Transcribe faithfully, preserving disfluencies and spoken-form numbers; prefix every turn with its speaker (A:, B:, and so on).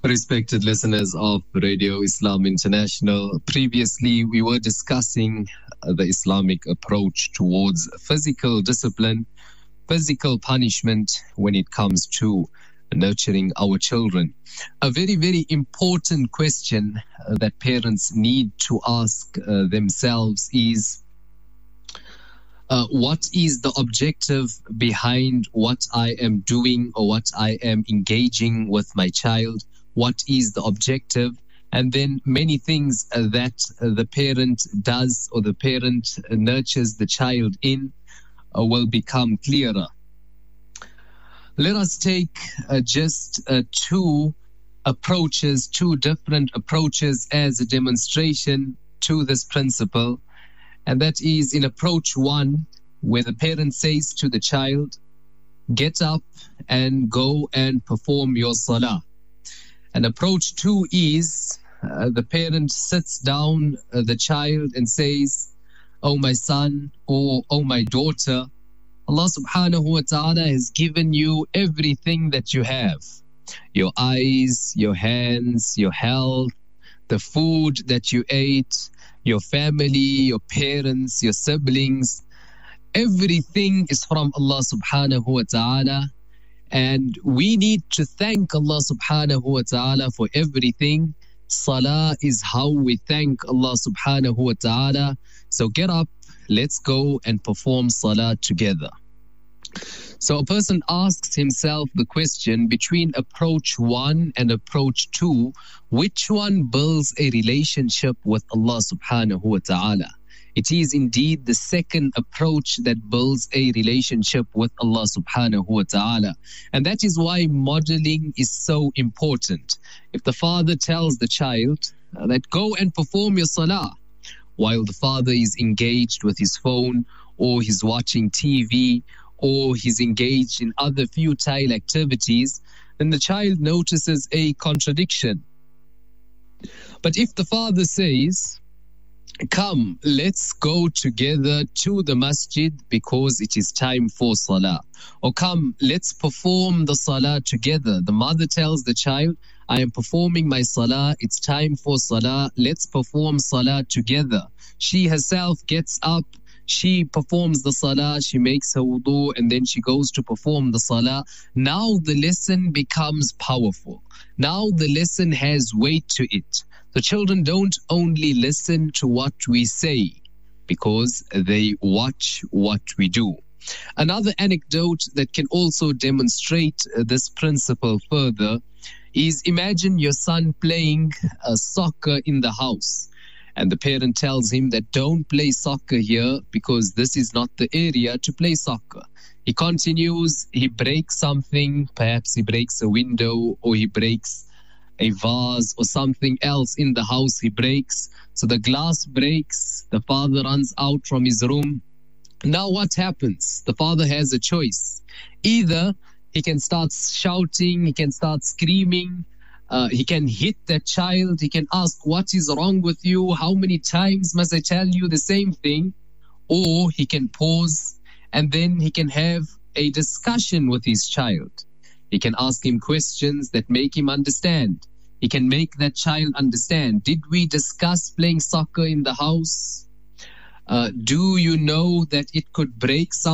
A: Respected listeners of Radio Islam International, previously we were discussing the Islamic approach towards physical discipline, physical punishment when it comes to nurturing our children. A very, very important question that parents need to ask uh, themselves is, uh, what is the objective behind what I am doing or what I am engaging with my child? What is the objective? And then many things uh, that uh, the parent does or the parent uh, nurtures the child in uh, will become clearer. Let us take uh, just uh, two approaches, two different approaches as a demonstration to this principle. And that is in approach one, where the parent says to the child, get up and go and perform your salah. And approach two is uh, the parent sits down uh, the child and says, oh my son, or oh my daughter, Allah subhanahu wa ta'ala has given you everything that you have. Your eyes, your hands, your health, the food that you ate, your family, your parents, your siblings. Everything is from Allah subhanahu wa ta'ala. And we need to thank Allah subhanahu wa ta'ala for everything. Salah is how we thank Allah subhanahu wa ta'ala. So get up, let's go and perform salah together. So a person asks himself the question, between approach one and approach two, which one builds a relationship with Allah subhanahu wa ta'ala? It is indeed the second approach that builds a relationship with Allah subhanahu wa ta'ala. And that is why modeling is so important. If the father tells the child uh, that go and perform your salah, while the father is engaged with his phone, or he's watching T V, or he's engaged in other futile activities, then the child notices a contradiction. But if the father says, come, let's go together to the masjid because it is time for salah. Or come, let's perform the salah together. The mother tells the child, I am performing my salah, it's time for salah, let's perform salah together. She herself gets up, she performs the salah, she makes her wudu, and then she goes to perform the salah. Now the lesson becomes powerful. Now the lesson has weight to it. The children don't only listen to what we say because they watch what we do. Another anecdote that can also demonstrate this principle further is, imagine your son playing uh, soccer in the house, and the parent tells him that don't play soccer here because this is not the area to play soccer. He continues, he breaks something, perhaps he breaks a window or he breaks a vase or something else in the house he breaks. So the glass breaks, the father runs out from his room. Now what happens? The father has a choice. Either he can start shouting, he can start screaming, uh, he can hit that child, he can ask, what is wrong with you? How many times must I tell you the same thing? Or he can pause and then he can have a discussion with his child. He can ask him questions that make him understand. He can make that child understand. Did we discuss playing soccer in the house? Uh, do you know that it could break some